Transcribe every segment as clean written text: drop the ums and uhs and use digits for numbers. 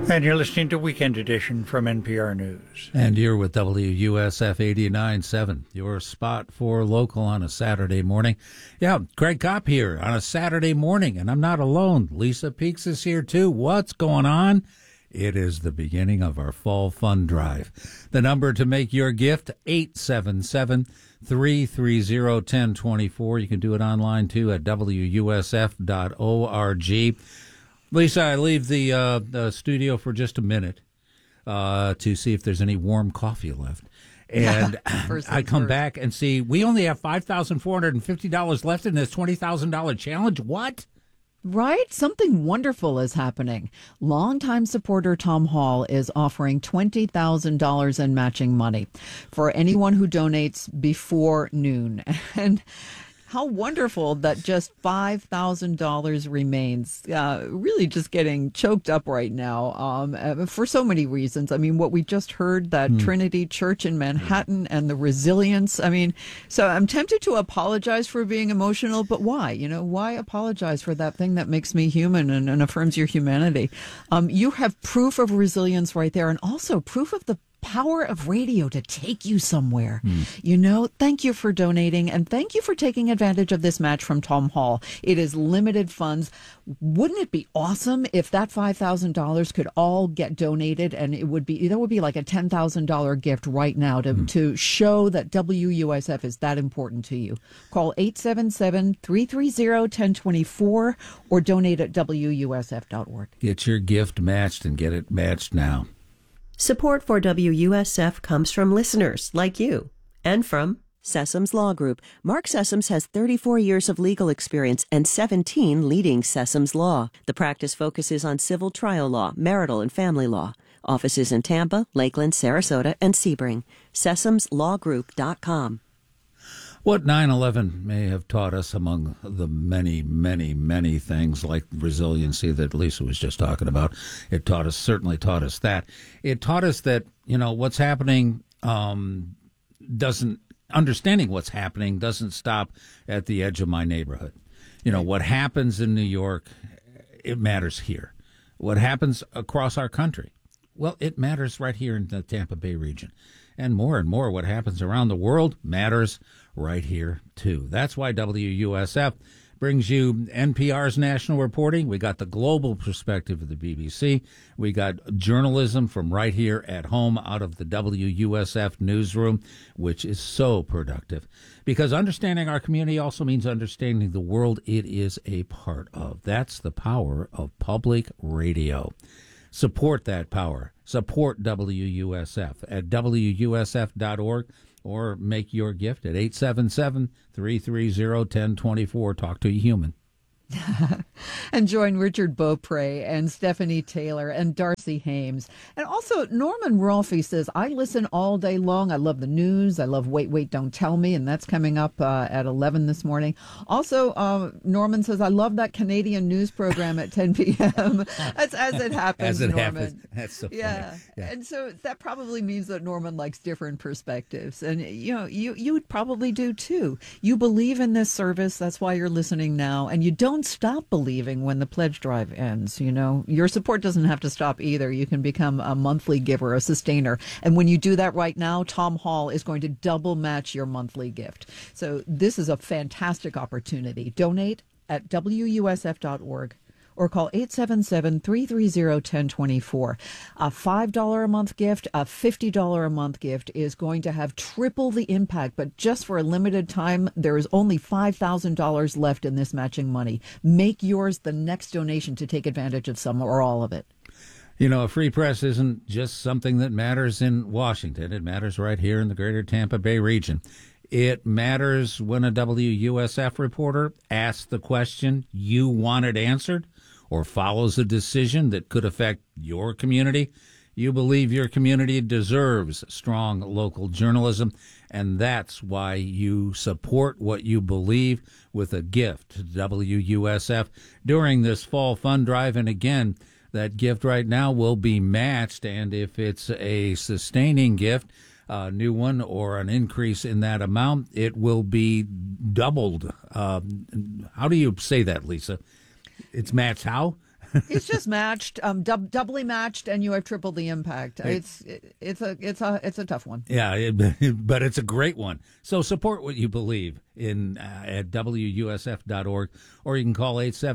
And you're listening to Weekend Edition from NPR News. And you're with WUSF 89.7, your spot for local on a Saturday morning. Yeah, Greg Kopp here on a Saturday morning, and I'm not alone. Lisa Peeks is here, too. What's going on? It is the beginning of our fall fund drive. The number to make your gift, 877-330-1024. You can do it online, too, at WUSF.org. Lisa, I leave the studio for just a minute to see if there's any warm coffee left. And I come back and see we only have $5,450 left in this $20,000 challenge. What? Right? Something wonderful is happening. Longtime supporter Tom Hall is offering $20,000 in matching money for anyone who donates before noon. And how wonderful that just $5,000 remains. Really just getting choked up right now for so many reasons. I mean, what we just heard, that Trinity Church in Manhattan and the resilience. I mean, so I'm tempted to apologize for being emotional, but why? You know, why apologize for that thing that makes me human and affirms your humanity? You have proof of resilience right there, and also proof of the power of radio to take you somewhere. You know, thank you for donating, and thank you for taking advantage of this match from Tom Hall. It is limited funds. Wouldn't it be awesome if that $5,000 could all get donated, and that would be like a $10,000 gift right now to show that WUSF is that important to you. Call 877-330-1024 or donate at WUSF.org. Get your gift matched and get it matched now. Support for WUSF comes from listeners like you and from Sessoms Law Group. Mark Sessoms has 34 years of legal experience and 17 leading Sessoms Law. The practice focuses on civil trial law, marital and family law. Offices in Tampa, Lakeland, Sarasota, and Sebring. SessomsLawGroup.com. What 9/11 may have taught us, among the many, many, many things like resiliency that Lisa was just talking about, certainly taught us that. It taught us that, you know, what's happening understanding what's happening doesn't stop at the edge of my neighborhood. You know, what happens in New York, it matters here. What happens across our country, well, it matters right here in the Tampa Bay region. And more, what happens around the world matters right here, too. That's why WUSF brings you NPR's national reporting. We got the global perspective of the BBC. We got journalism from right here at home out of the WUSF newsroom, which is so productive. Because understanding our community also means understanding the world it is a part of. That's the power of public radio. Support that power. Support WUSF at WUSF.org or make your gift at 877-330-1024. Talk to a human. And join Richard Beaupre and Stephanie Taylor and Darcy Hames. And also Norman Rolfe says, I listen all day long. I love the news. I love Wait, Don't Tell Me. And that's coming up at 11 this morning. Also, Norman says, I love that Canadian news program at 10 p.m. That's as it happens, Norman. Happens. That's so funny. Yeah. And so that probably means that Norman likes different perspectives. And, you know, you probably do, too. You believe in this service. That's why you're listening now. And you don't stop believing when the pledge drive ends. You know, your support doesn't have to stop either. You can become a monthly giver, a sustainer. And when you do that right now, Tom Hall is going to double match your monthly gift. So this is a fantastic opportunity. Donate at WUSF.org. or call 877-330-1024. A $5 a month gift, a $50 a month gift is going to have triple the impact, but just for a limited time, there is only $5,000 left in this matching money. Make yours the next donation to take advantage of some or all of it. You know, a free press isn't just something that matters in Washington. It matters right here in the greater Tampa Bay region. It matters when a WUSF reporter asks the question you wanted answered or follows a decision that could affect your community. You believe your community deserves strong local journalism, and that's why you support what you believe with a gift to WUSF during this fall fund drive. And again, that gift right now will be matched, and if it's a sustaining gift, a new one, or an increase in that amount, it will be doubled. How do you say that, Lisa? It's matched how? It's just matched, doubly matched, and you have triple the impact. It's a tough one. Yeah, but it's a great one. So support what you believe in at WUSF.org, or you can call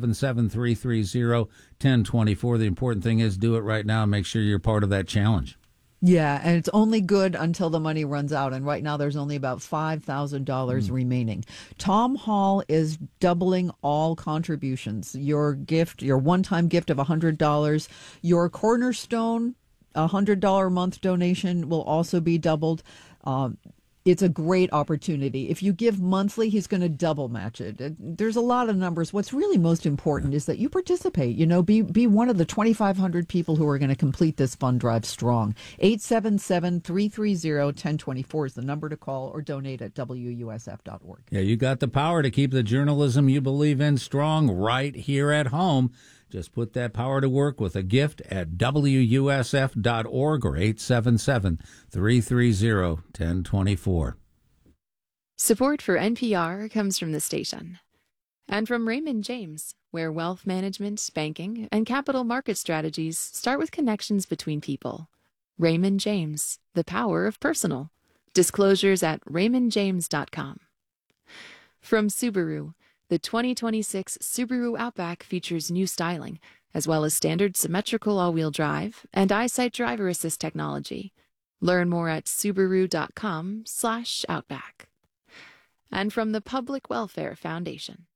877-330-1024. The important thing is do it right now and make sure you're part of that challenge. Yeah, and it's only good until the money runs out. And right now there's only about $5,000 remaining. Tom Hall is doubling all contributions. Your gift, your one-time gift of $100, your cornerstone $100 a month donation will also be doubled. It's a great opportunity. If you give monthly, he's going to double match it. There's a lot of numbers. What's really most important is that you participate. You know, be one of the 2,500 people who are going to complete this fund drive strong. 877-330-1024 is the number to call, or donate at WUSF.org. Yeah, you got the power to keep the journalism you believe in strong right here at home. Just put that power to work with a gift at WUSF.org or 877-330-1024. Support for NPR comes from the station and from Raymond James, where wealth management, banking, and capital market strategies start with connections between people. Raymond James, the power of personal. Disclosures at raymondjames.com. From Subaru, the 2026 Subaru Outback features new styling, as well as standard symmetrical all-wheel drive and EyeSight driver assist technology. Learn more at Subaru.com/Outback. And from the Public Welfare Foundation.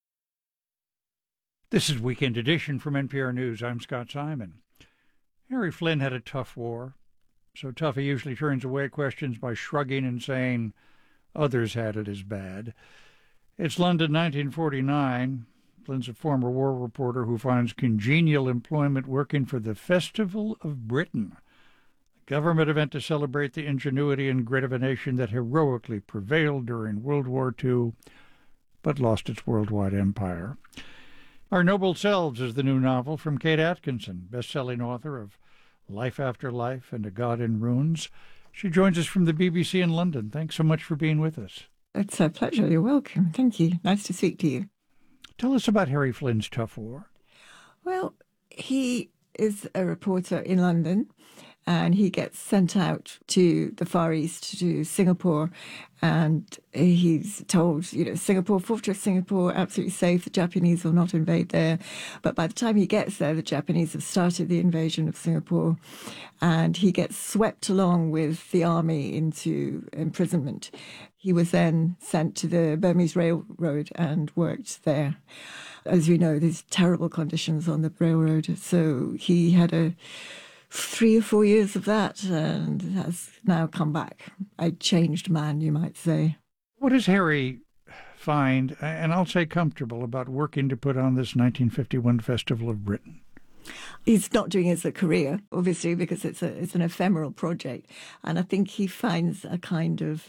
This is Weekend Edition from NPR News. I'm Scott Simon. Harry Flynn had a tough war. So tough he usually turns away questions by shrugging and saying others had it as bad. It's London, 1949. Flynn's a former war reporter who finds congenial employment working for the Festival of Britain, a government event to celebrate the ingenuity and grit of a nation that heroically prevailed during World War II, but lost its worldwide empire. Our Noble Selves is the new novel from Kate Atkinson, best-selling author of Life After Life and A God in Ruins. She joins us from the BBC in London. Thanks so much for being with us. It's a pleasure. You're welcome. Thank you. Nice to speak to you. Tell us about Harry Flynn's tough war. Well, he is a reporter in London, and he gets sent out to the Far East, to Singapore, and he's told, Singapore, Fortress Singapore, absolutely safe, the Japanese will not invade there. But by the time he gets there, the Japanese have started the invasion of Singapore, and he gets swept along with the army into imprisonment. He was then sent to the Burmese Railroad and worked there. As we know, there's terrible conditions on the railroad, so he had 3 or 4 years of that and has now come back. A changed man, you might say. What does Harry find, and I'll say comfortable, about working to put on this 1951 Festival of Britain? He's not doing it as a career, obviously, because it's an ephemeral project. And I think he finds a kind of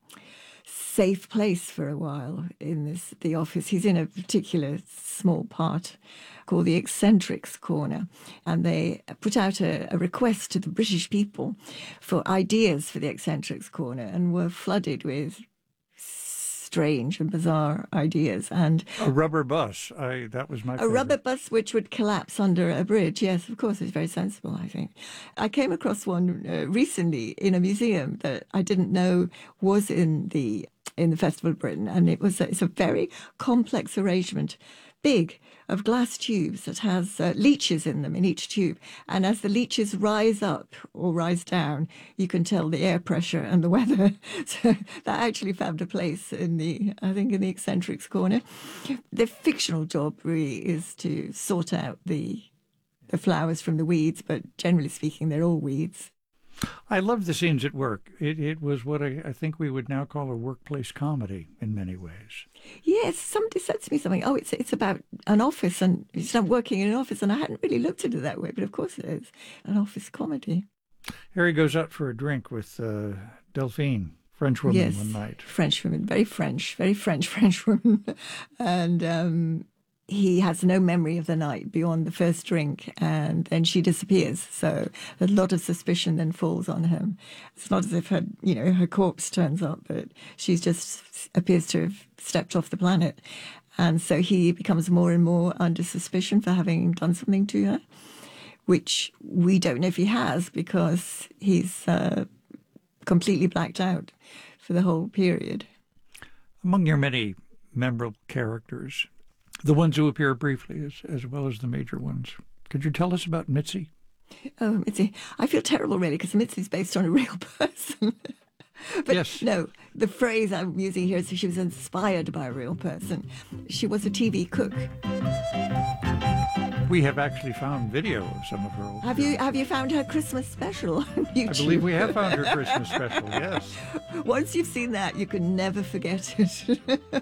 safe place for a while in the office. He's in a particular small part called the Eccentrics Corner, and they put out a request to the British people for ideas for the Eccentrics Corner, and were flooded with strange and bizarre ideas. And a rubber bus, that was my favorite. A rubber bus which would collapse under a bridge. Yes, of course, it's very sensible, I think. I came across one recently in a museum that I didn't know was in the Festival of Britain, and it's a very complex arrangement, big, of glass tubes that has leeches in them in each tube. And as the leeches rise up or rise down, you can tell the air pressure and the weather. So that actually found a place in the Eccentrics Corner. The fictional job really is to sort out the flowers from the weeds, but generally speaking, they're all weeds. I love the scenes at work. It was what I think we would now call a workplace comedy in many ways. Yes, somebody said to me something, it's about an office, and it's not working in an office, and I hadn't really looked at it that way, but of course it is an office comedy. Harry goes out for a drink with Delphine, French woman, one night. French woman, very French woman. And he has no memory of the night beyond the first drink, and then she disappears. So a lot of suspicion then falls on him. It's not as if her corpse turns up, but she just appears to have stepped off the planet. And so he becomes more and more under suspicion for having done something to her, which we don't know if he has because he's completely blacked out for the whole period. Among your many memorable characters, the ones who appear briefly as well as the major ones, could you tell us about Mitzi? Oh, Mitzi. I feel terrible, really, because Mitzi's based on a real person. But yes. No, the phrase I'm using here is she was inspired by a real person. She was a TV cook. We have actually found video of some of her old Have you found her Christmas special on YouTube? I believe we have found her Christmas special, yes. Once you've seen that, you can never forget it.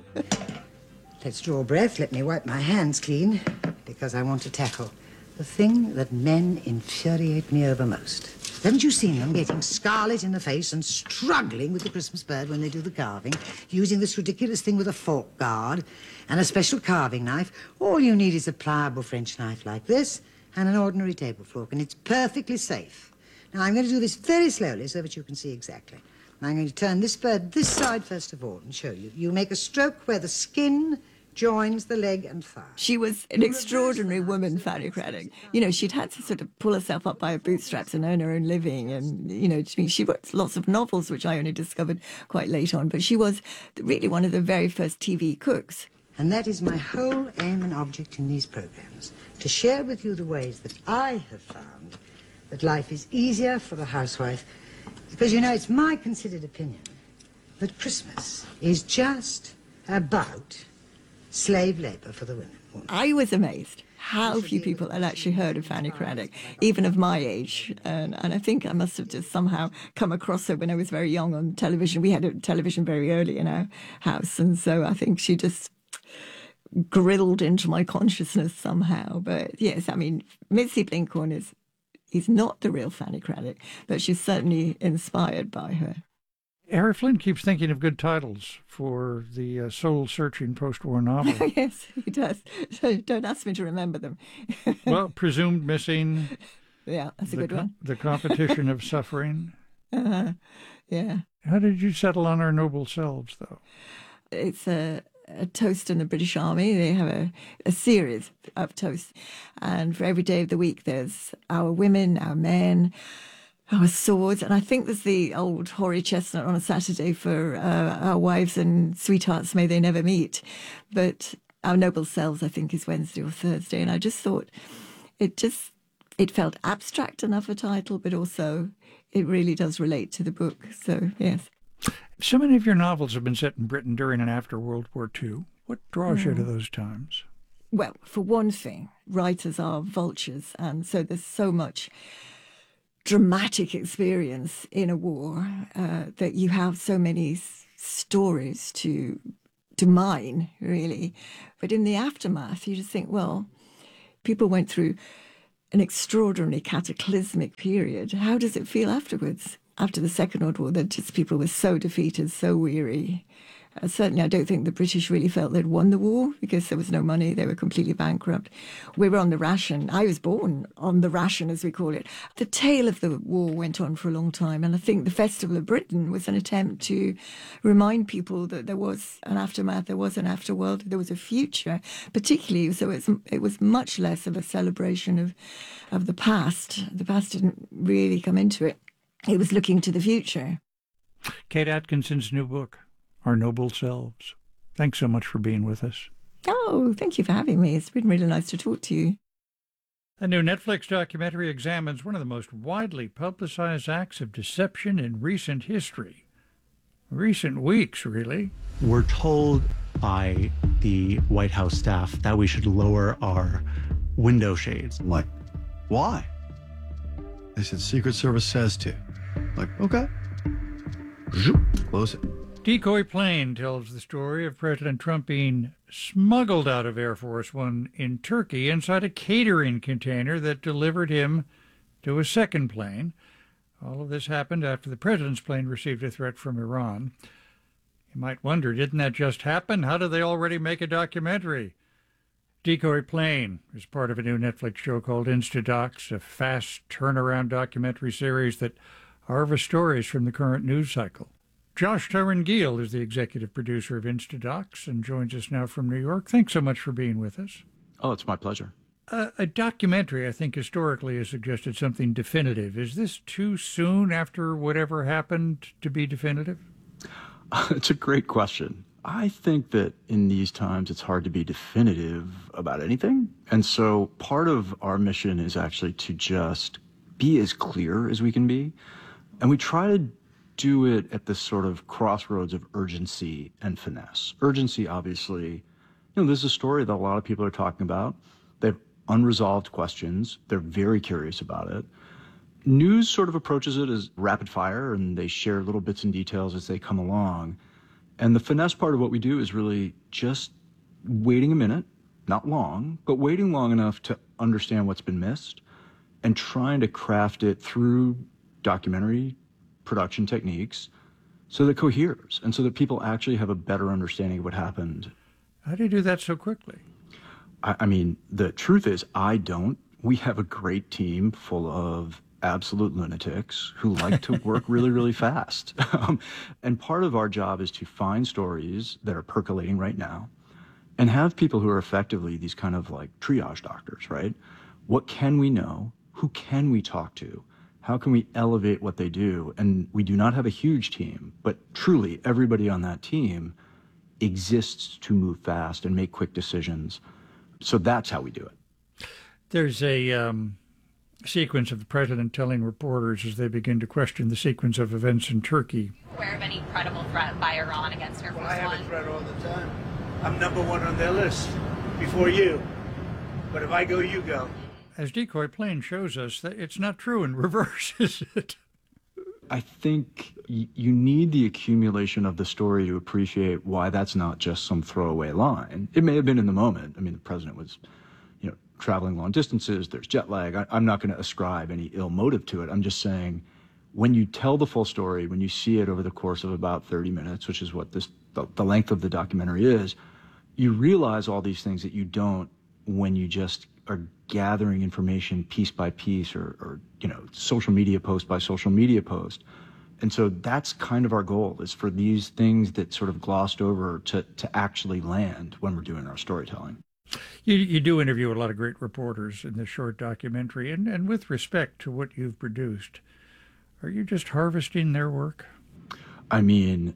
Let's draw breath. Let me wipe my hands clean, because I want to tackle the thing that men infuriate me over most. Haven't you seen them getting scarlet in the face and struggling with the Christmas bird when they do the carving, using this ridiculous thing with a fork guard and a special carving knife? All you need is a pliable French knife like this and an ordinary table fork, and it's perfectly safe. Now, I'm going to do this very slowly so that you can see exactly. I'm going to turn this bird this side first of all and show you. You make a stroke where the skin joins the leg and thigh. She was an extraordinary woman, Fanny Craddock. You know, she'd had to sort of pull herself up by her bootstraps and earn her own living. And, you know, she wrote lots of novels, which I only discovered quite late on. But she was really one of the very first TV cooks. And that is my whole aim and object in these programs, to share with you the ways that I have found that life is easier for the housewife. Because, you know, it's my considered opinion that Christmas is just about slave labor for the women. I was amazed how few people had actually heard of Fanny Craddock, even of my age. And I think I must have just somehow come across her when I was very young on television. We had a television very early in our house, and so I think she just grilled into my consciousness somehow. But yes, I mean, Mitzi Blinkhorn is not the real Fanny Craddock, but she's certainly inspired by her. Harry Flynn keeps thinking of good titles for the soul-searching post-war novel. Yes, he does. So don't ask me to remember them. Well, Presumed Missing. Yeah, that's a good one. The Competition of Suffering. Yeah. How did you settle on Our Noble Selves, though? It's a toast in the British Army. They have a series of toasts. And for every day of the week, there's our women, our men, our swords. And I think there's the old hoary chestnut on a Saturday for our wives and sweethearts, may they never meet. But Our Noble Selves, I think, is Wednesday or Thursday. And I just thought it felt abstract enough a title, but also it really does relate to the book. So, yes. So many of your novels have been set in Britain during and after World War II. What draws you to those times? Well, for one thing, writers are vultures, and so there's so much dramatic experience in a war that you have so many stories to mine, really. But in the aftermath, you just think, well, people went through an extraordinarily cataclysmic period. How does it feel afterwards? After the Second World War, that just people were so defeated, so weary. Certainly, I don't think the British really felt they'd won the war because there was no money. They were completely bankrupt. We were on the ration. I was born on the ration, as we call it. The tale of the war went on for a long time. And I think the Festival of Britain was an attempt to remind people that there was an aftermath, there was an afterworld, there was a future, particularly. So it was much less of a celebration of the past. The past didn't really come into it. It was looking to the future. Kate Atkinson's new book, Our Noble Selves. Thanks so much for being with us. Oh, thank you for having me. It's been really nice to talk to you. A new Netflix documentary examines one of the most widely publicized acts of deception in recent history. Recent weeks, really. We're told by the White House staff that we should lower our window shades. I'm like, why? They said Secret Service says to. Like, okay. Close it. Decoy Plane tells the story of President Trump being smuggled out of Air Force One in Turkey inside a catering container that delivered him to a second plane. All of this happened after the president's plane received a threat from Iran. You might wonder, didn't that just happen? How did they already make a documentary? Decoy Plane is part of a new Netflix show called Instadocs, a fast turnaround documentary series that harvests stories from the current news cycle. Josh Turangiel is the executive producer of Instadocs and joins us now from New York. Thanks so much for being with us. Oh, it's my pleasure. A documentary, I think, historically has suggested something definitive. Is this too soon after whatever happened to be definitive? It's a great question. I think that in these times, it's hard to be definitive about anything. And so part of our mission is actually to just be as clear as we can be. And we try to do it at this sort of crossroads of urgency and finesse. Urgency, obviously, this is a story that a lot of people are talking about. They have unresolved questions. They're very curious about it. News sort of approaches it as rapid fire, and they share little bits and details as they come along. And the finesse part of what we do is really just waiting a minute, not long, but waiting long enough to understand what's been missed and trying to craft it through documentary production techniques so that it coheres and so that people actually have a better understanding of what happened. How do you do that so quickly? I mean, the truth is, I don't. We have a great team full of absolute lunatics who like to work really, really fast. And part of our job is to find stories that are percolating right now and have people who are effectively these kind of like triage doctors, right? What can we know? Who can we talk to? How can we elevate what they do? And we do not have a huge team, but truly everybody on that team exists to move fast and make quick decisions. So that's how we do it. There's a sequence of the president telling reporters as they begin to question the sequence of events in Turkey. Aware of any credible threat by Iran against Air Force One? I have a threat all the time. I'm number one on their list before you. But if I go, you go. As Decoy Plane shows us, that it's not true in reverse, is it? I think you need the accumulation of the story to appreciate why that's not just some throwaway line. It may have been in the moment. I mean, the president was, traveling long distances. There's jet lag. I'm not going to ascribe any ill motive to it. I'm just saying when you tell the full story, when you see it over the course of about 30 minutes, which is what the length of the documentary is, you realize all these things that you don't when you just are gathering information piece by piece or social media post by social media post. And so that's kind of our goal, is for these things that sort of glossed over to actually land when we're doing our storytelling. You do interview a lot of great reporters in this short documentary, and with respect to what you've produced, are you just harvesting their work? I mean,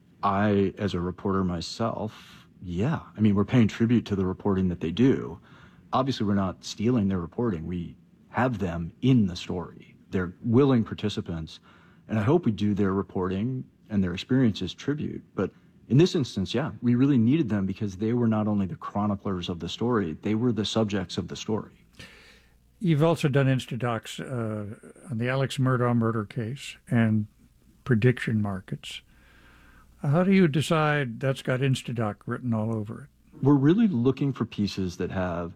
as a reporter myself, yeah. I mean, we're paying tribute to the reporting that they do. Obviously, we're not stealing their reporting. We have them in the story. They're willing participants, and I hope we do their reporting and their experiences tribute. But in this instance, yeah, we really needed them because they were not only the chroniclers of the story, they were the subjects of the story. You've also done Instadocs on the Alex Murdaugh murder case and prediction markets. How do you decide that's got Instadoc written all over it? We're really looking for pieces that have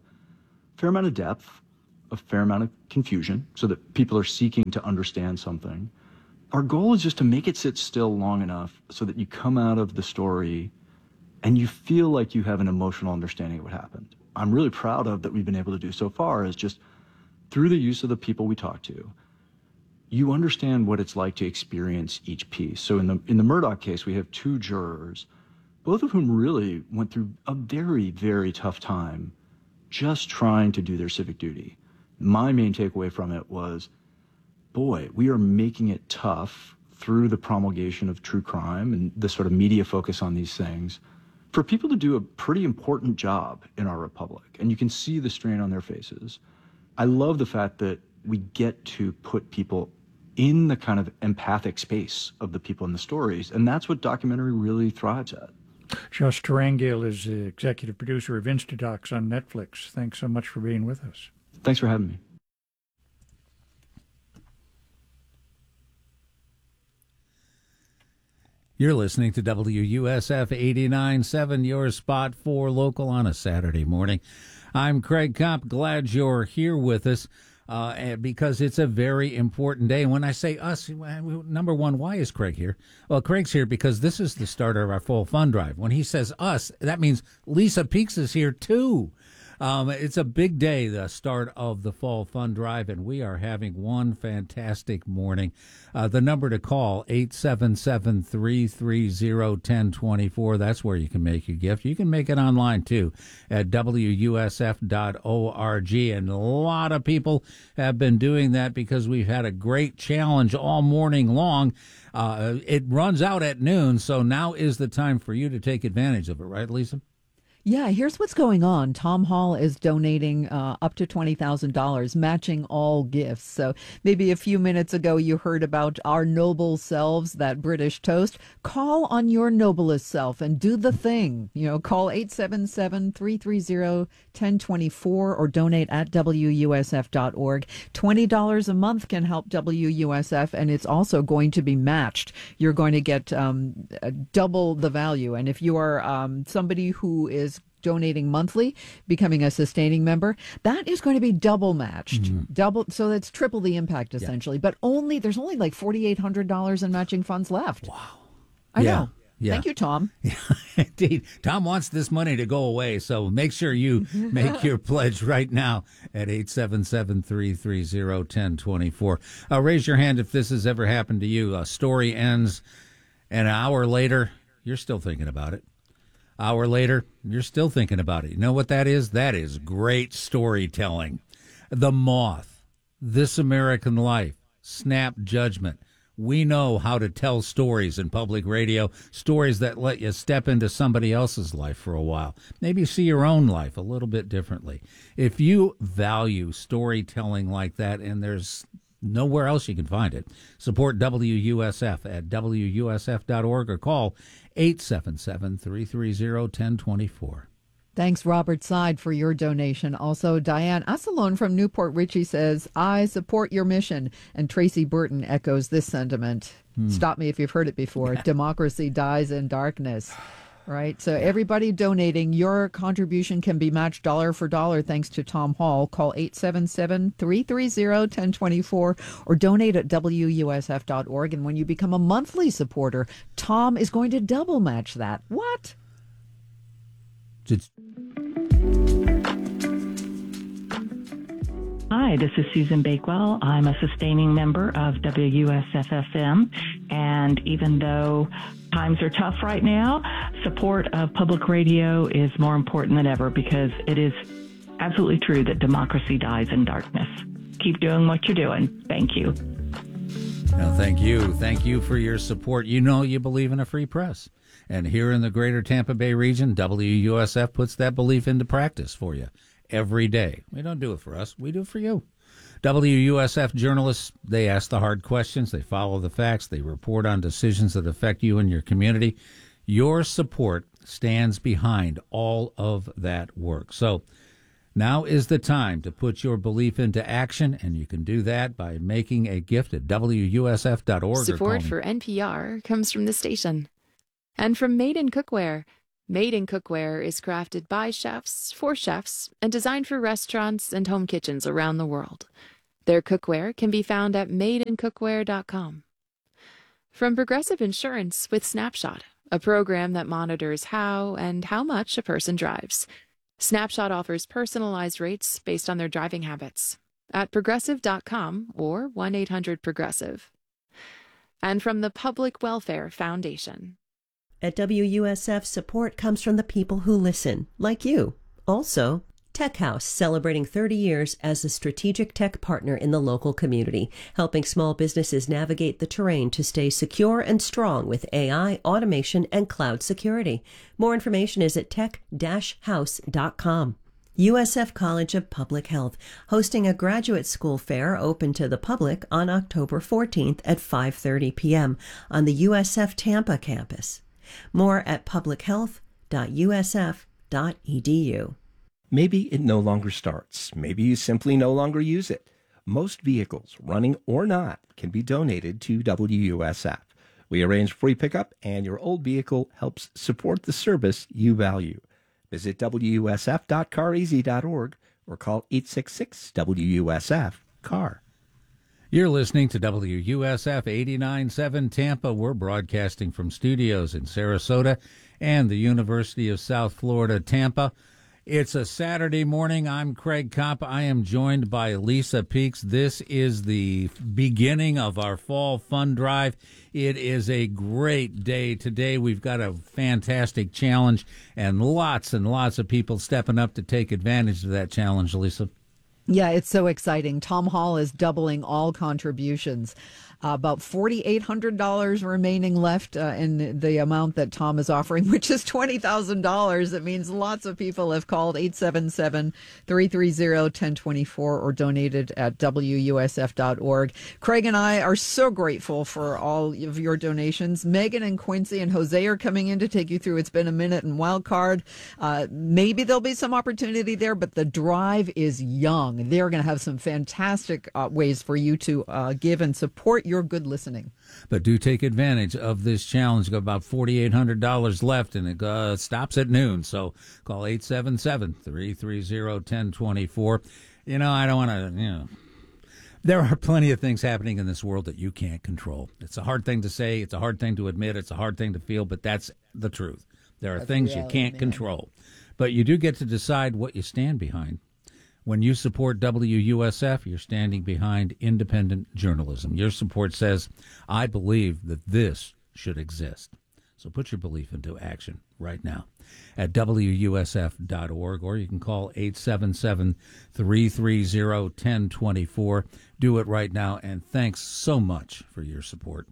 a fair amount of depth, a fair amount of confusion, so that people are seeking to understand something. Our goal is just to make it sit still long enough so that you come out of the story and you feel like you have an emotional understanding of what happened. I'm really proud of that we've been able to do so far is just through the use of the people we talk to, you understand what it's like to experience each piece. So in the Murdaugh case, we have two jurors, both of whom really went through a very, very tough time just trying to do their civic duty. My main takeaway from it was, boy, we are making it tough through the promulgation of true crime and the sort of media focus on these things for people to do a pretty important job in our republic. And you can see the strain on their faces. I love the fact that we get to put people in the kind of empathic space of the people in the stories. And that's what documentary really thrives at. Josh Turangiel is the executive producer of Instadocs on Netflix. Thanks so much for being with us. Thanks for having me. You're listening to WUSF 89.7, your spot for local on a Saturday morning. I'm Craig Kopp. Glad you're here with us because it's a very important day. And when I say us, number one, why is Craig here? Well, Craig's here because this is the start of our full fund drive. When he says us, that means Lisa Peeks is here too. It's a big day, the start of the Fall Fund Drive, and we are having one fantastic morning. The number to call, 877-330-1024. That's where you can make your gift. You can make it online, too, at WUSF.org. And a lot of people have been doing that because we've had a great challenge all morning long. It runs out at noon, so now is the time for you to take advantage of it, right, Lisa? Yeah, here's what's going on. Tom Hall is donating up to $20,000, matching all gifts. So maybe a few minutes ago you heard about our noble selves, that British toast. Call on your noblest self and do the thing. Call 877-330-1024 or donate at WUSF.org. $20 a month can help WUSF, and it's also going to be matched. You're going to get double the value. And if you are somebody who is donating monthly, becoming a sustaining member, that is going to be double matched. Double, so that's triple the impact essentially. But there's only like $4,800 in matching funds left. Wow. I know. Yeah. Thank you, Tom. Indeed. Tom wants this money to go away, so make sure you make your pledge right now at 877-330-1024. Raise your hand if this has ever happened to you. A story ends, and an hour later, you're still thinking about it. Hour later, you're still thinking about it. You know what that is? That is great storytelling. The Moth, This American Life, Snap Judgment. We know how to tell stories in public radio, stories that let you step into somebody else's life for a while. Maybe see your own life a little bit differently. If you value storytelling like that, and there's nowhere else you can find it, support WUSF at WUSF.org or call 877-330-1024. Thanks, Robert Side, for your donation. Also, Diane Assalone from Newport Richie says, I support your mission. And Tracy Burton echoes this sentiment. Stop me if you've heard it before. Democracy dies in darkness. Right? So everybody donating, your contribution can be matched dollar for dollar thanks to Tom Hall. Call 877-330-1024 or donate at WUSF.org. And when you become a monthly supporter, Tom is going to double match that. What? Hi, this is Susan Bakewell. I'm a sustaining member of WUSF-FM, and even though times are tough right now, support of public radio is more important than ever because it is absolutely true that democracy dies in darkness. Keep doing what you're doing. Thank you. No, thank you. Thank you for your support. You know you believe in a free press. And here in the greater Tampa Bay region, WUSF puts that belief into practice for you every day. We don't do it for us. We do it for you. WUSF journalists, they ask the hard questions. They follow the facts. They report on decisions that affect you and your community. Your support stands behind all of that work. So now is the time to put your belief into action, and you can do that by making a gift at WUSF.org. Support for NPR comes from the station. And from Made in Cookware. Made in Cookware is crafted by chefs, for chefs, and designed for restaurants and home kitchens around the world. Their cookware can be found at madeincookware.com. From Progressive Insurance with Snapshot, a program that monitors how and how much a person drives. Snapshot offers personalized rates based on their driving habits at progressive.com or 1-800-PROGRESSIVE. And from the Public Welfare Foundation. At WUSF, support comes from the people who listen, like you. Also, Tech House, celebrating 30 years as a strategic tech partner in the local community, helping small businesses navigate the terrain to stay secure and strong with AI, automation, and cloud security. More information is at tech-house.com. USF College of Public Health, hosting a graduate school fair open to the public on October 14th at 5:30 p.m. on the USF Tampa campus. More at publichealth.usf.edu. Maybe it no longer starts. Maybe you simply no longer use it. Most vehicles, running or not, can be donated to WUSF. We arrange free pickup, and your old vehicle helps support the service you value. Visit WUSF.careasy.org or call 866-WUSF-CAR. You're listening to WUSF 89.7 Tampa. We're broadcasting from studios in Sarasota and the University of South Florida, Tampa. It's a Saturday morning. I'm Craig Kopp. I am joined by Lisa Peeks. This is the beginning of our fall fund drive. It is a great day today. We've got a fantastic challenge and lots of people stepping up to take advantage of that challenge, Lisa. Yeah, it's so exciting. Tom Hall is doubling all contributions. About $4,800 remaining left in the amount that Tom is offering, which is $20,000. It means lots of people have called 877-330-1024 or donated at WUSF.org. Craig and I are so grateful for all of your donations. Megan and Quincy and Jose are coming in to take you through It's Been a Minute and Wild Card. Maybe there'll be some opportunity there, but the drive is young. They're going to have some fantastic ways for you to give and support your good listening. But do take advantage of this challenge. You've got about $4,800 left, and it stops at noon. So call 877-330-1024. I don't want to, there are plenty of things happening in this world that you can't control. It's a hard thing to say. It's a hard thing to admit. It's a hard thing to feel, but that's the truth. There are things reality, you can't control. But you do get to decide what you stand behind. When you support WUSF, you're standing behind independent journalism. Your support says, I believe that this should exist. So put your belief into action right now at WUSF.org, or you can call 877-330-1024. Do it right now, and thanks so much for your support.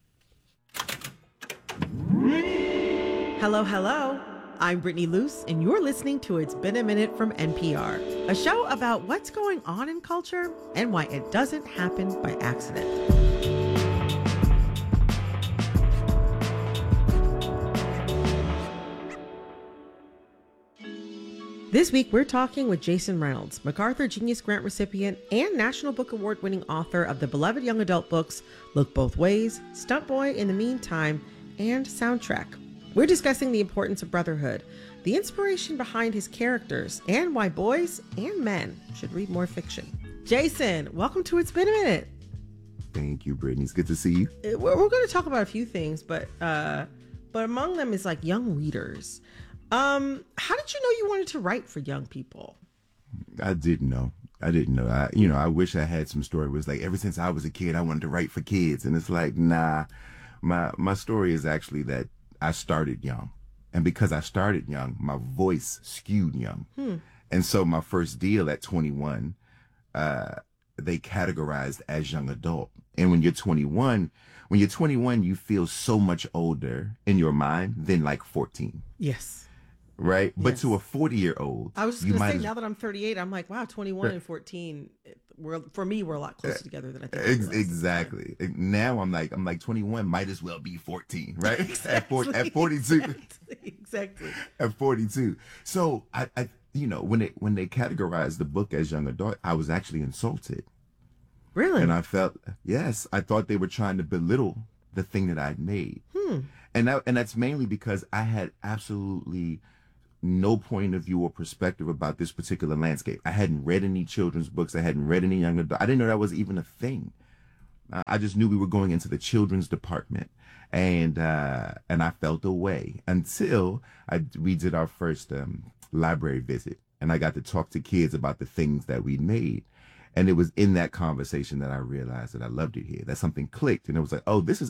Hello, hello. I'm Brittany Luce, and you're listening to It's Been a Minute from NPR, a show about what's going on in culture and why it doesn't happen by accident. This week, we're talking with Jason Reynolds, MacArthur Genius Grant recipient and National Book Award winning author of the beloved young adult books Look Both Ways, Stunt Boy in the Meantime, and Soundtrack. We're discussing the importance of brotherhood, the inspiration behind his characters, and why boys and men should read more fiction. Jason, welcome to It's Been a Minute. Thank you, Brittany. It's good to see you. We're going to talk about a few things, but among them is like young readers. How did you know you wanted to write for young people? I didn't know. I wish I had some story. It was like ever since I was a kid, I wanted to write for kids, and it's like, nah. My story is actually that I started young, and because I started young, my voice skewed young. And so my first deal at 21, they categorized as young adult. And when you're 21, you feel so much older in your mind than like 14. Yes. Right? Yes. But to a 40-year-old, I was just going to say, now that I'm 38, I'm like, wow, 21 and 14, for me, we're a lot closer together than I think. Exactly. Now I'm like 21 might as well be 14, right? Exactly. At 42. Exactly. At 42. So I when they categorized the book as young adult, I was actually insulted. Really? And I thought they were trying to belittle the thing that I'd made. And that's mainly because I had absolutely no point of view or perspective about this particular landscape. I hadn't read any children's books. I hadn't read any young adult. I didn't know that was even a thing. I just knew we were going into the children's department, and I felt away until we did our first library visit, and I got to talk to kids about the things that we made. And it was in that conversation that I realized that I loved it here, that something clicked, and it was like, oh, this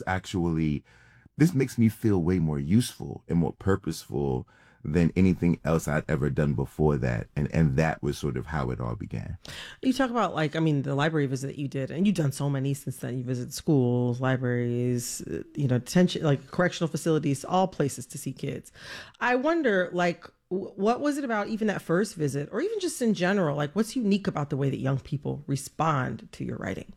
makes me feel way more useful and more purposeful than anything else I'd ever done before that. And that was sort of how it all began. You talk about the library visit that you did, and you've done so many since then. You visit schools, libraries, detention, correctional facilities, all places to see kids. I wonder, what was it about even that first visit, or even just in general, what's unique about the way that young people respond to your writing?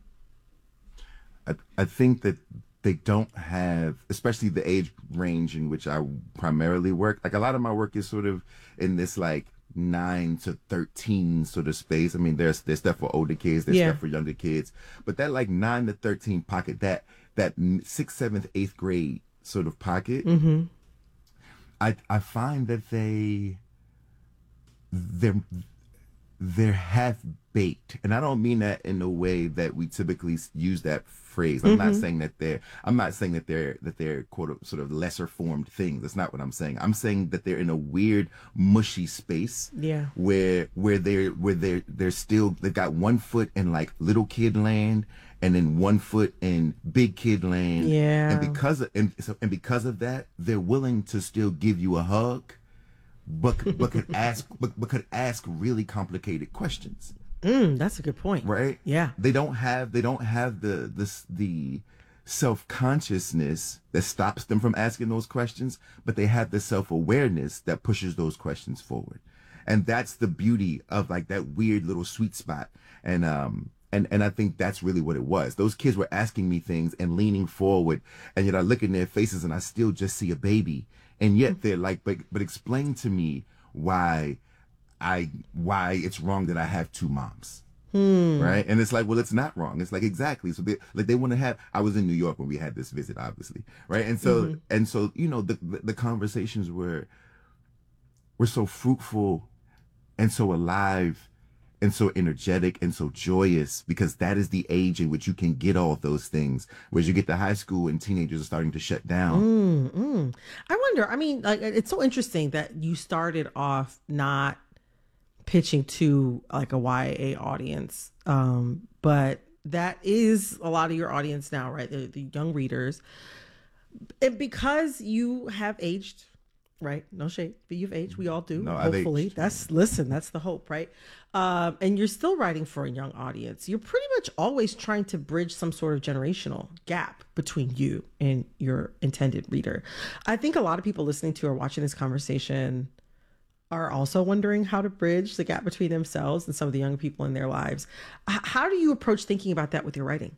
I think that they don't have, especially the age range in which I primarily work. A lot of my work is sort of in this 9 to 13 sort of space. I mean, there's stuff for older kids, there's stuff for younger kids, but that 9 to 13 pocket, that 6th, 7th, 8th grade sort of pocket, I find that they're half-baked. And I don't mean that in the way that we typically use that phrase. I'm not saying that they're quote sort of lesser formed things. That's not what I'm saying. I'm saying that they're in a weird mushy space. Yeah. Where they're still, they've got 1 foot in like little kid land and then 1 foot in big kid land. Yeah. And because of that, they're willing to still give you a hug, but could ask really complicated questions. That's a good point. Right? Yeah. They don't have the self-consciousness that stops them from asking those questions, but they have the self-awareness that pushes those questions forward. And that's the beauty of like that weird little sweet spot. And I think that's really what it was. Those kids were asking me things and leaning forward, and yet I look in their faces and I still just see a baby. And yet they're like, but explain to me why it's wrong that I have 2 moms. Right? And it's like, well, it's not wrong. It's like, exactly. So they want to have, I was in New York when we had this visit, obviously. Right. And so, you know, the conversations were so fruitful and so alive and so energetic and so joyous, because that is the age in which you can get all those things. Whereas you get to high school and teenagers are starting to shut down. I wonder, I mean, like, it's so interesting that you started off not pitching to like a YA audience, but that is a lot of your audience now, right? The young readers. And because you have aged, right? No shade, but you've aged. We all do. No, hopefully. That's the hope, right? And you're still writing for a young audience. You're pretty much always trying to bridge some sort of generational gap between you and your intended reader. I think a lot of people listening to or watching this conversation are also wondering how to bridge the gap between themselves and some of the young people in their lives. How do you approach thinking about that with your writing?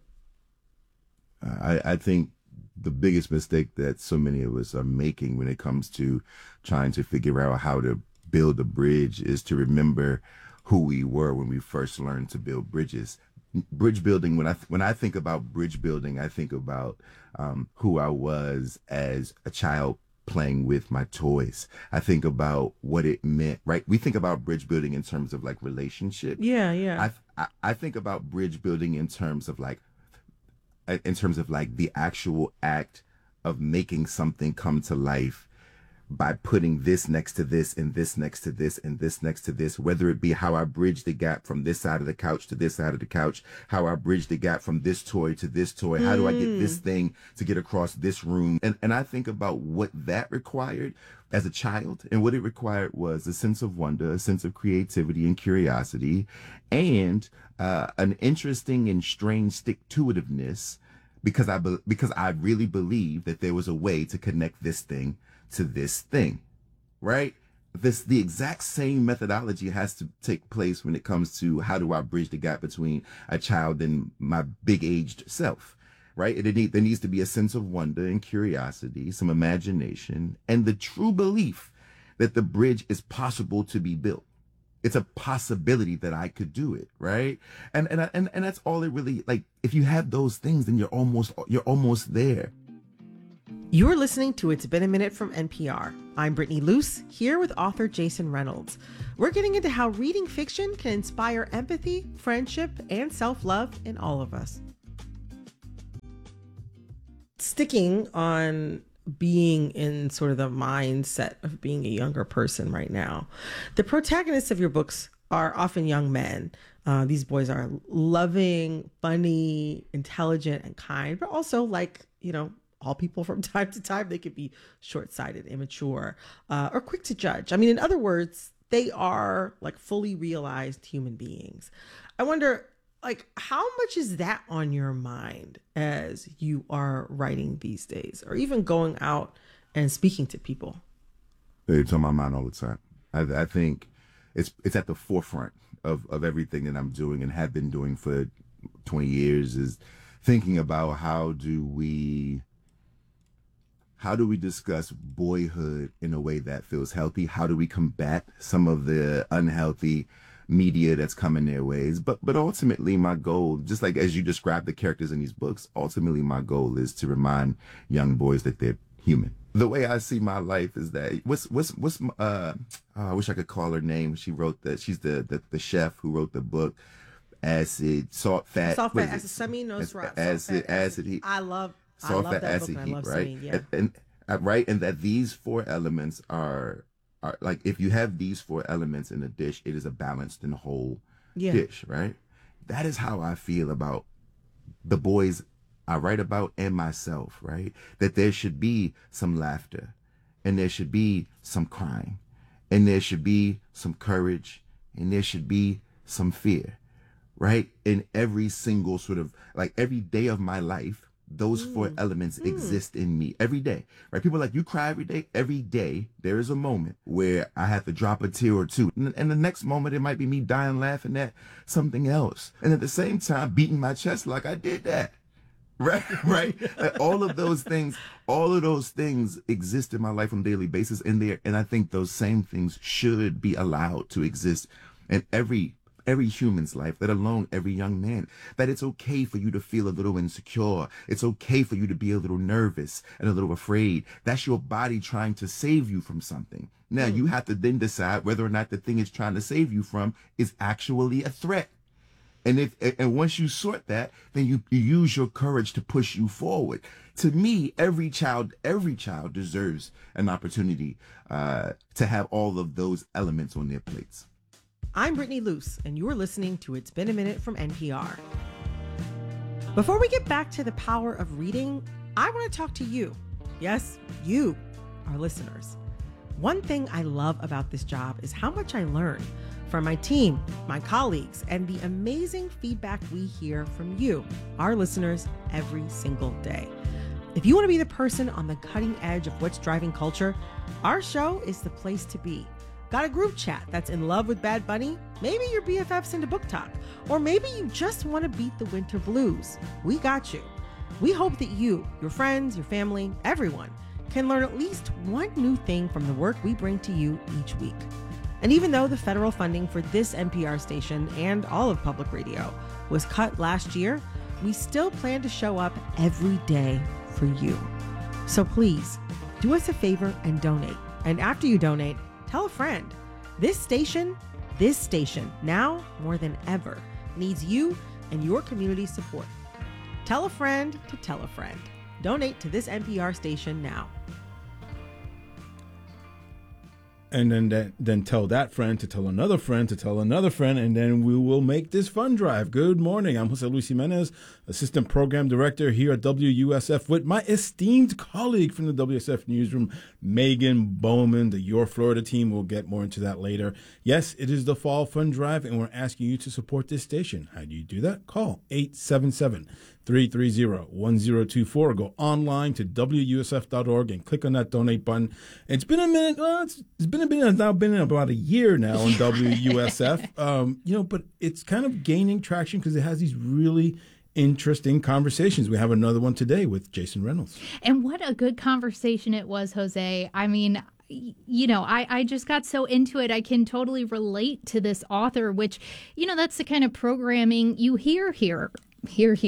I think the biggest mistake that so many of us are making when it comes to trying to figure out how to build a bridge is to remember who we were when we first learned to build bridges. Bridge building, when I think about bridge building, I think about who I was as a child playing with my toys. I think about what it meant, right? We think about bridge building in terms of like relationship. Yeah. I think about bridge building in terms of like the actual act of making something come to life by putting this next to this and this next to this and this next to this, whether it be how I bridge the gap from this side of the couch to this side of the couch, how I bridge the gap from this toy to this toy, how do I get this thing to get across this room? And I think about what that required as a child, and what it required was a sense of wonder, a sense of creativity and curiosity, and an interesting and strange stick-to-itiveness, because I really believe that there was a way to connect this thing to this thing, right? The exact same methodology has to take place when it comes to how do I bridge the gap between a child and my big aged self, right? There needs to be a sense of wonder and curiosity, some imagination, and the true belief that the bridge is possible to be built. It's a possibility that I could do it, right? And that's all it really, like, if you have those things, then you're almost there. You're listening to It's Been a Minute from NPR. I'm Brittany Luce, here with author Jason Reynolds. We're getting into how reading fiction can inspire empathy, friendship, and self-love in all of us. Sticking on being in sort of the mindset of being a younger person right now, the protagonists of your books are often young men. These boys are loving, funny, intelligent, and kind, but also, like, you know, all people from time to time, they could be short-sighted, immature, or quick to judge. I mean, in other words, they are like fully realized human beings. I wonder, like, how much is that on your mind as you are writing these days, or even going out and speaking to people? It's on my mind all the time. I think it's at the forefront of everything that I'm doing and have been doing for 20 years, is thinking about how do we discuss boyhood in a way that feels healthy? How do we combat some of the unhealthy media that's coming their ways? But ultimately, my goal, just like as you describe the characters in these books, ultimately my goal is to remind young boys that they're human, the way I see my life is that I wish I could call her name. She wrote she's the chef who wrote the book Acid, Salt, Fat. Salt, Fat, Acid, Samin Nosrat. Acid, Heat. I love Salt, Fat, that Acid, book. Heat, I love right? Samin, yeah. And that these 4 elements are like, if you have these 4 elements in a dish, it is a balanced and whole dish, right? That is how I feel about the boys I write about and myself, right? That there should be some laughter, and there should be some crying, and there should be some courage, and there should be some fear, right? In every single sort of, like, every day of my life, those 4 elements exist in me every day, right? People are like, you cry every day. Every day there is a moment where I have to drop a tear or two, and the next moment it might be me dying laughing at something else, and at the same time beating my chest like I did that. Right. Like, all of those things exist in my life on a daily basis, and I think those same things should be allowed to exist in every human's life, let alone every young man. That it's okay for you to feel a little insecure. It's okay for you to be a little nervous and a little afraid. That's your body trying to save you from something. Now you have to then decide whether or not the thing it's trying to save you from is actually a threat. And once you sort that, then you use your courage to push you forward. To me, every child deserves an opportunity to have all of those elements on their plates. I'm Brittany Luce, and you're listening to It's Been a Minute from NPR. Before we get back to the power of reading, I want to talk to you. Yes, you, our listeners. One thing I love about this job is how much I learn from my team, my colleagues, and the amazing feedback we hear from you, our listeners, every single day. If you want to be the person on the cutting edge of what's driving culture, our show is the place to be. Got a group chat that's in love with Bad Bunny? Maybe your BFF's into book talk, or maybe you just want to beat the winter blues. We got you. We hope that you, your friends, your family, everyone can learn at least one new thing from the work we bring to you each week. And even though the federal funding for this NPR station and all of public radio was cut last year, we still plan to show up every day for you. So please, do us a favor and donate. And after you donate, tell a friend. This station, now more than ever, needs you and your community support. Tell a friend to tell a friend. Donate to this NPR station now. And then tell that friend to tell another friend to tell another friend, and then we will make this fund drive. Good morning. I'm Jose Luis Jimenez, Assistant Program Director here at WUSF, with my esteemed colleague from the WSF Newsroom, Megan Bowman, the Your Florida team. We'll get more into that later. Yes, it is the Fall Fund Drive, and we're asking you to support this station. How do you do that? Call 877-330-1024. Go online to WUSF.org and click on that donate button. It's been a minute. It's now been about a year now on WUSF. But it's kind of gaining traction because it has these really interesting conversations. We have another one today with Jason Reynolds. And what a good conversation it was, Jose. I mean, I just got so into it. I can totally relate to this author, which, that's the kind of programming you hear here on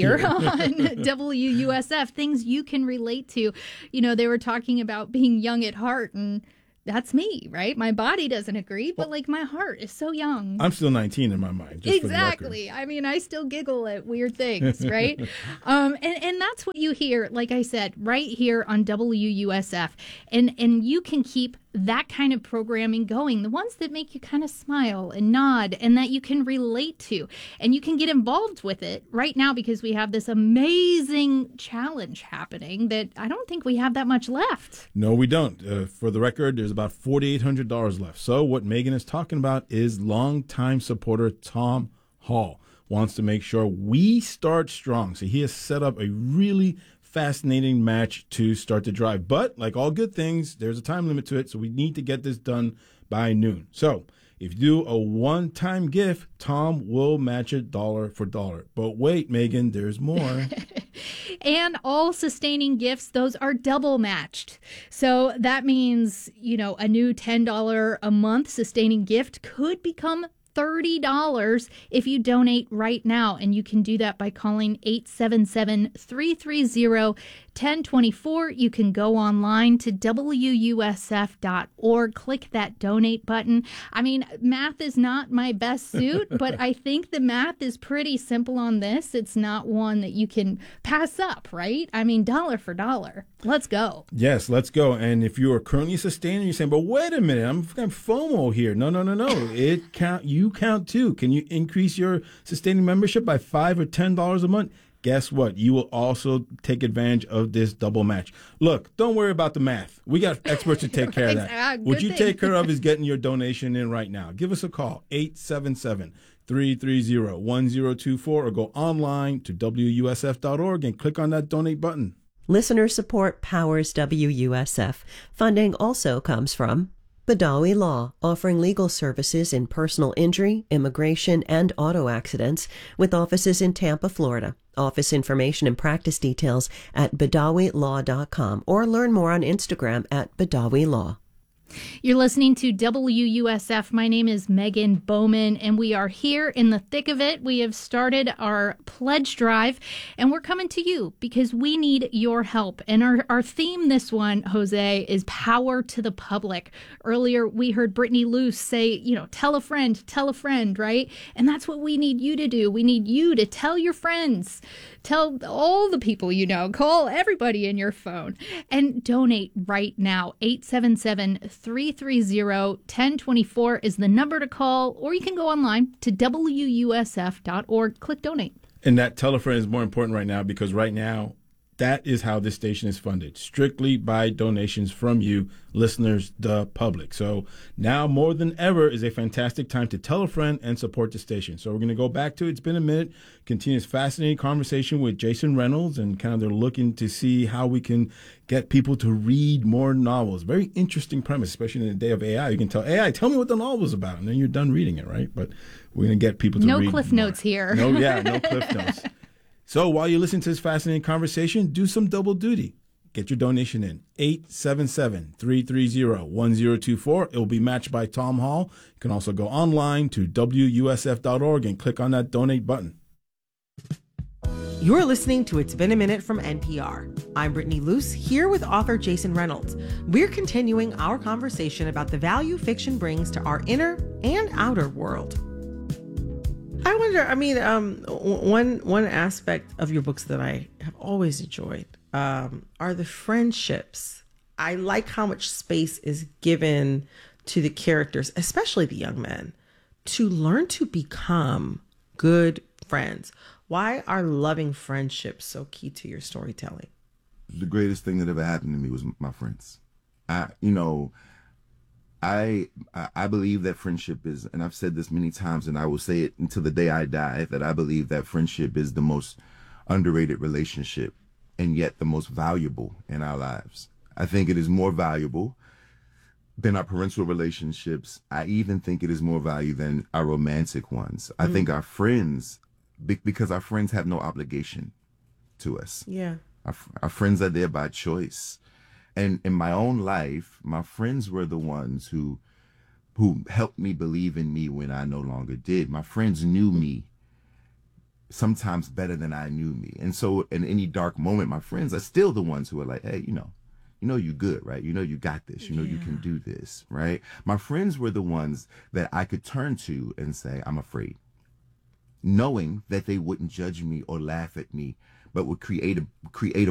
WUSF, things you can relate to. They were talking about being young at heart, and that's me, right? My body doesn't agree, but my heart is so young. I'm still 19 in my mind. Just exactly. I mean, I still giggle at weird things, right? And that's what you hear, like I said, right here on WUSF. And you can keep that kind of programming going, the ones that make you kind of smile and nod and that you can relate to. And you can get involved with it right now because we have this amazing challenge happening that I don't think we have that much left. No, we don't. For the record, there's about $4,800 left. So what Megan is talking about is longtime supporter Tom Hall wants to make sure we start strong. So he has set up a really fascinating match to start the drive. But like all good things, there's a time limit to it. So we need to get this done by noon. So if you do a one-time gift, Tom will match it $1 for $1. But wait, Megan, there's more. And all sustaining gifts, those are double matched. So that means, a new $10 a month sustaining gift could become $30 if you donate right now. And you can do that by calling 877-330-1024. You can go online to WUSF.org, click that donate button. I mean, math is not my best suit, but I think the math is pretty simple on this. It's not one that you can pass up, right? I mean, dollar for dollar. Let's go. Yes, let's go. And if you are currently sustaining, you're saying, but wait a minute, I'm FOMO here. No. You count too. Can you increase your sustaining membership by $5 or $10 a month? Guess what? You will also take advantage of this double match. Look, don't worry about the math. We got experts to take care of that. What you take care of is getting your donation in right now. Give us a call, 877-330-1024, or go online to WUSF.org and click on that donate button. Listener support powers WUSF. Funding also comes from Badawi Law, offering legal services in personal injury, immigration, and auto accidents, with offices in Tampa, Florida. Office information and practice details at BadawiLaw.com, or learn more on Instagram at Badawi Law. You're listening to WUSF. My name is Megan Bowman, and we are here in the thick of it. We have started our pledge drive, and we're coming to you because we need your help. And our theme this one, Jose, is power to the public. Earlier, we heard Brittany Luce say, tell a friend, right? And that's what we need you to do. We need you to tell your friends. Tell all the people you know. Call everybody in your phone and donate right now. 877-330-1024 is the number to call, or you can go online to WUSF.org. Click donate. And that tell a friend is more important right now, because right now, that is how this station is funded, strictly by donations from you, listeners, the public. So now more than ever is a fantastic time to tell a friend and support the station. So we're going to go back to It's Been a Minute, continue this fascinating conversation with Jason Reynolds, and kind of they're looking to see how we can get people to read more novels. Very interesting premise, especially in the day of AI. You can tell AI, tell me what the novel is about, and then you're done reading it, right? But we're going to get people to read No cliff notes here. No cliff notes. So while you listen to this fascinating conversation, do some double duty. Get your donation in. 877-330-1024. It will be matched by Tom Hall. You can also go online to WUSF.org and click on that donate button. You're listening to It's Been a Minute from NPR. I'm Brittany Luce, here with author Jason Reynolds. We're continuing our conversation about the value fiction brings to our inner and outer world. I wonder, one aspect of your books that I have always enjoyed are the friendships. I like how much space is given to the characters, especially the young men, to learn to become good friends. Why are loving friendships so key to your storytelling? The greatest thing that ever happened to me was my friends. I believe that friendship is, and I've said this many times, and I will say it until the day I die, that I believe that friendship is the most underrated relationship and yet the most valuable in our lives. I think it is more valuable than our parental relationships. I even think it is more valuable than our romantic ones. I think our friends, because our friends have no obligation to us. Yeah. Our friends are there by choice. And in my own life, my friends were the ones who helped me believe in me when I no longer did. My friends knew me sometimes better than I knew me. And so in any dark moment, my friends are still the ones who are like, hey, you know you good, right? You know you got this. You know you can do this, right? My friends were the ones that I could turn to and say, I'm afraid, knowing that they wouldn't judge me or laugh at me, but would create a